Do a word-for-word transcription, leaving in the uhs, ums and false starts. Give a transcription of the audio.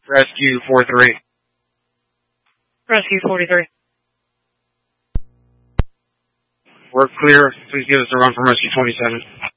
Rescue four three. Rescue forty-three. We're clear. Please give us a run from Rescue twenty-seven.